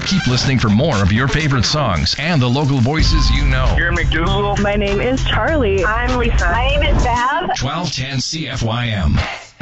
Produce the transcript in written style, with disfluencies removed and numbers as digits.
Keep listening for more of your favorite songs and the local voices you know. Here McDougal. My name is Charlie. I'm Lisa. My name is Bev. 1210 CFYM.